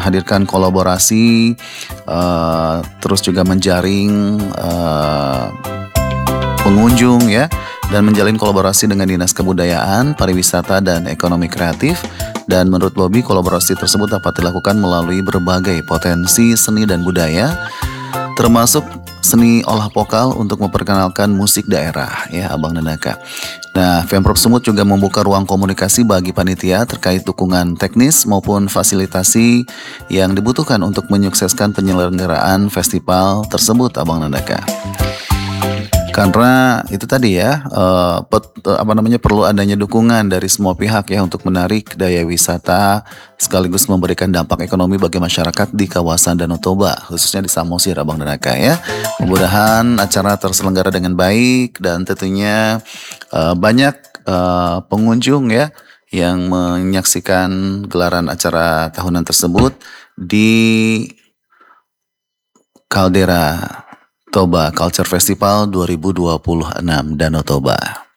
menghadirkan kolaborasi, terus juga menjaring pengunjung ya, dan menjalin kolaborasi dengan Dinas Kebudayaan, Pariwisata, dan Ekonomi Kreatif. Dan menurut Bobby, kolaborasi tersebut dapat dilakukan melalui berbagai potensi seni dan budaya, termasuk seni olah vokal untuk memperkenalkan musik daerah ya Abang dan Aka. Nah, Pemprov Sumut juga membuka ruang komunikasi bagi panitia terkait dukungan teknis maupun fasilitasi yang dibutuhkan untuk menyukseskan penyelenggaraan festival tersebut Abang dan Aka. Karena itu tadi ya, perlu adanya dukungan dari semua pihak ya untuk menarik daya wisata sekaligus memberikan dampak ekonomi bagi masyarakat di kawasan Danau Toba, khususnya di Samosir Abang dan Aka ya. Mudah-mudahan acara terselenggara dengan baik dan tentunya banyak pengunjung ya yang menyaksikan gelaran acara tahunan tersebut di Caldera Toba Culture Festival 2026 Danau Toba.